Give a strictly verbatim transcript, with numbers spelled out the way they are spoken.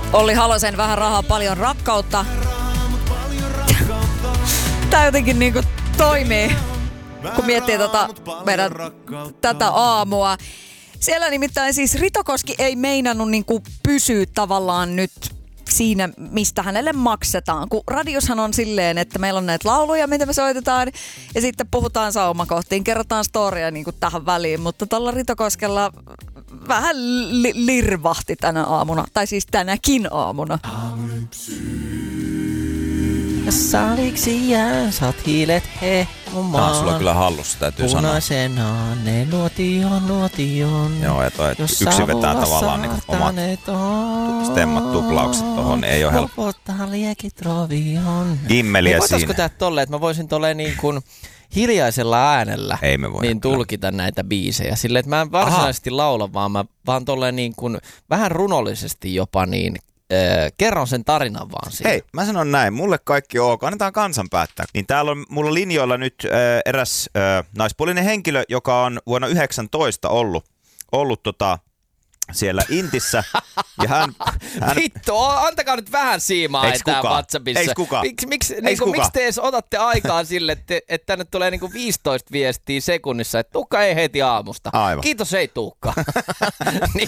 Olli Halosen Vähän rahaa, paljon rakkautta. Tää jotenkin niinku toimii, kun miettii tota meidän tätä aamua. Siellä nimittäin siis Rito Koski ei meinannut niinku pysyä tavallaan nyt siinä, mistä hänelle maksetaan. Kun radioshan on silleen, että meillä on näitä lauluja, mitä me soitetaan, ja sitten puhutaan saumakohtiin, kerrotaan storia niin kuin tähän väliin, mutta tuolla Rito Koskella vähän li- lirvahti tänä aamuna, tai siis tänäkin aamuna. Ja saliksi jää, saat hiilet hehkumaan. Tää on sulla kyllä hallussa, täytyy sanoa. Punaisena ne nuotion, nuotion. Joo, ja toi, yksi vetää tavallaan niin omat stemmat, tuplaukset tohon, ei oo helppo. Lopottaa liekit rovion. Gimmeliä niin siinä. voitaisko tää tolleen, että mä voisin tolleen niin kuin hiljaisella äänellä ei me voi niin tulkita näitä biisejä. Silleen, että mä en varsinaisesti Aha. laula, vaan mä vaan tolleen niin kuin vähän runollisesti jopa niin Äh, kerron sen tarinan vaan siitä. Hei, mä sanon näin, mulle kaikki ok, annetaan kansan päättää. Niin täällä on mulla linjoilla nyt äh, eräs äh, naispuolinen henkilö, joka on vuonna yhdeksäntoista ollut, ollut tota, siellä Intissä. Ja hän, hän... Vittu, antakaa nyt vähän siimaa etään WhatsAppissa. Eiks kukaan? Miks, miksi, niinku, miksi te edes otatte aikaa sille, että, että tänne tulee niinku viisitoista viestiä sekunnissa, että Tuukka ei heti aamusta. Aivan. Kiitos, ei Tuukka. niin,